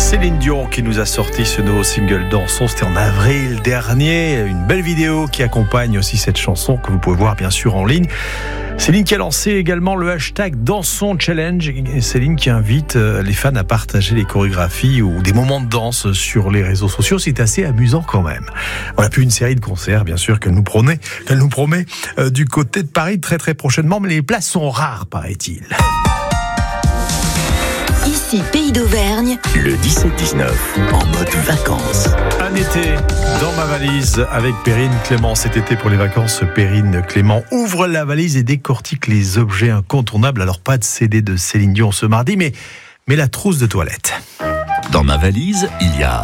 Céline Dion qui nous a sorti ce nouveau single Dansons, c'était en avril dernier. Une belle vidéo qui accompagne aussi cette chanson que vous pouvez voir bien sûr en ligne. Céline qui a lancé également le hashtag Dansons Challenge. Et Céline qui invite les fans à partager les chorégraphies ou des moments de danse sur les réseaux sociaux. C'est assez amusant quand même. Voilà, puis une série de concerts bien sûr qu'elle nous promet du côté de Paris très très prochainement. Mais les places sont rares, paraît-il. Ici, Pays d'Auvergne, le 17-19, en mode vacances. Un été dans ma valise avec Perrine Clément. Cet été pour les vacances, Perrine Clément ouvre la valise et décortique les objets incontournables. Alors pas de CD de Céline Dion ce mardi, mais la trousse de toilette. Dans ma valise, il y a...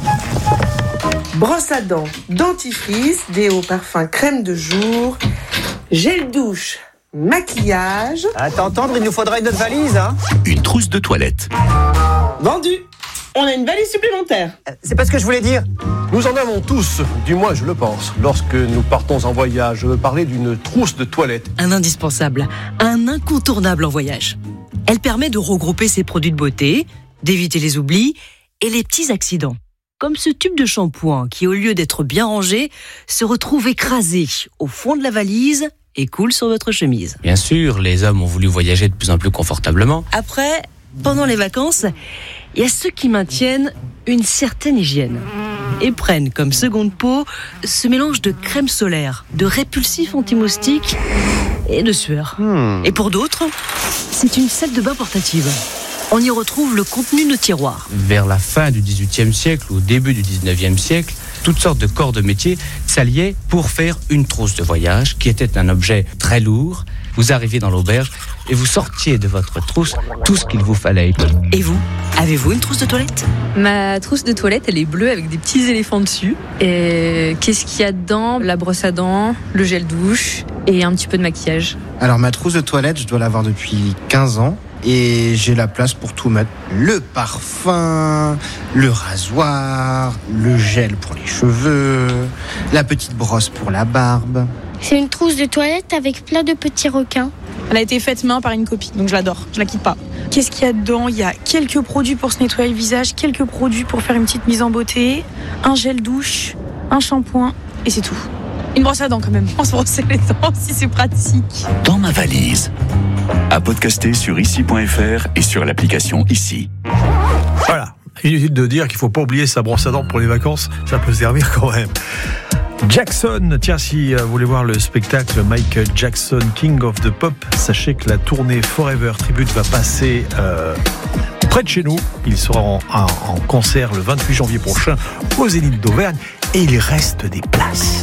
brosse à dents, dentifrice, déo, parfum, crème de jour, gel douche, maquillage. À t'entendre, il nous faudra une autre valise, hein. Une trousse de toilette. Vendu. On a une valise supplémentaire. C'est pas ce que je voulais dire. Nous en avons tous, du moins je le pense. Lorsque nous partons en voyage, je veux parler d'une trousse de toilette. Un indispensable, un incontournable en voyage. Elle permet de regrouper ses produits de beauté, d'éviter les oublis et les petits accidents. Comme ce tube de shampoing qui, au lieu d'être bien rangé, se retrouve écrasé au fond de la valise et coule sur votre chemise. Bien sûr, les hommes ont voulu voyager de plus en plus confortablement. Après, pendant les vacances, il y a ceux qui maintiennent une certaine hygiène et prennent comme seconde peau ce mélange de crème solaire, de répulsif anti-moustique et de sueur. Et pour d'autres, c'est une salle de bain portative. On y retrouve le contenu de tiroirs. Vers la fin du XVIIIe siècle ou au début du XIXe siècle, toutes sortes de corps de métier s'alliaient pour faire une trousse de voyage qui était un objet très lourd. Vous arriviez dans l'auberge et vous sortiez de votre trousse tout ce qu'il vous fallait. Et vous, avez-vous une trousse de toilette ? Ma trousse de toilette, elle est bleue avec des petits éléphants dessus. Et qu'est-ce qu'il y a dedans ? La brosse à dents, le gel douche et un petit peu de maquillage. Alors ma trousse de toilette, je dois l'avoir depuis 15 ans. Et j'ai la place pour tout mettre. Le parfum, le rasoir, le gel pour les cheveux, la petite brosse pour la barbe. C'est une trousse de toilette avec plein de petits requins. Elle a été faite main par une copine, donc je l'adore, je la quitte pas. Qu'est-ce qu'il y a dedans ? Il y a quelques produits pour se nettoyer le visage, quelques produits pour faire une petite mise en beauté, un gel douche, un shampoing, et c'est tout. Une brosse à dents quand même, on se brosser les dents si c'est pratique. Dans ma valise. À podcaster sur ici.fr et sur l'application Ici. Voilà, inutile de dire qu'il ne faut pas oublier sa brosse à dents pour les vacances, ça peut servir quand même. Jackson, tiens, si vous voulez voir le spectacle Michael Jackson, King of the Pop, sachez que la tournée Forever Tribute va passer près de chez nous. Il sera en concert le 28 janvier prochain au Zénith d'Auvergne et il reste des places.